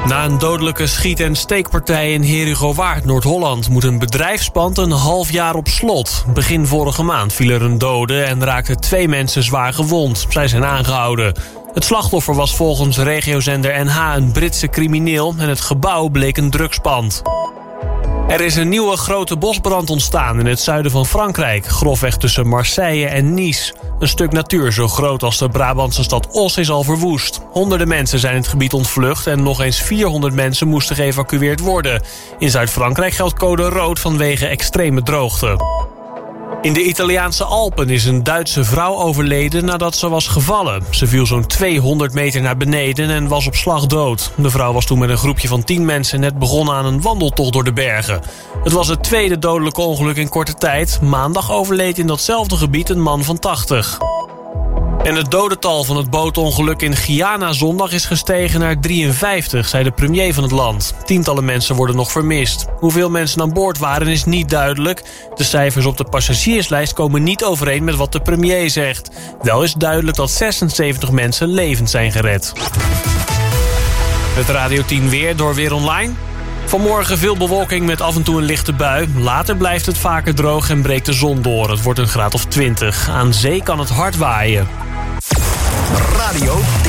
Na een dodelijke schiet- en steekpartij in Herugowaard, Noord-Holland, moet een bedrijfspand een half jaar op slot. Begin vorige maand viel er een dode en raakten 2 mensen zwaar gewond. Zij zijn aangehouden. Het slachtoffer was volgens regiozender NH een Britse crimineel en het gebouw bleek een drugspand. Er is een nieuwe grote bosbrand ontstaan in het zuiden van Frankrijk, grofweg tussen Marseille en Nice. Een stuk natuur zo groot als de Brabantse stad Os is al verwoest. Honderden mensen zijn het gebied ontvlucht en nog eens 400 mensen moesten geëvacueerd worden. In Zuid-Frankrijk geldt code rood vanwege extreme droogte. In de Italiaanse Alpen is een Duitse vrouw overleden nadat ze was gevallen. Ze viel zo'n 200 meter naar beneden en was op slag dood. De vrouw was toen met een groepje van 10 mensen net begonnen aan een wandeltocht door de bergen. Het was het tweede dodelijke ongeluk in korte tijd. Maandag overleed in datzelfde gebied een man van 80. En het dodental van het bootongeluk in Guyana zondag is gestegen naar 53, zei de premier van het land. Tientallen mensen worden nog vermist. Hoeveel mensen aan boord waren is niet duidelijk. De cijfers op de passagierslijst komen niet overeen met wat de premier zegt. Wel is duidelijk dat 76 mensen levend zijn gered. Het Radio 10 weer door Weer Online. Vanmorgen veel bewolking met af en toe een lichte bui. Later blijft het vaker droog en breekt de zon door. Het wordt een graad of 20. Aan zee kan het hard waaien. Radio